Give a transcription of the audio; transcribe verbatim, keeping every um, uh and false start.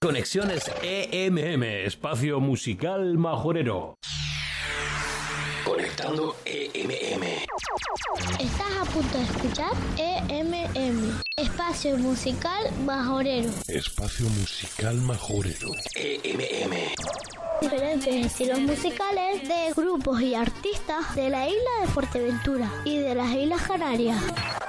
Conexiones E M M, espacio musical majorero. Conectando E M M. Estás a punto de escuchar E M M, espacio musical majorero. Espacio musical majorero. E M M. Diferentes estilos musicales de grupos y artistas de la isla de Fuerteventura y de las Islas Canarias.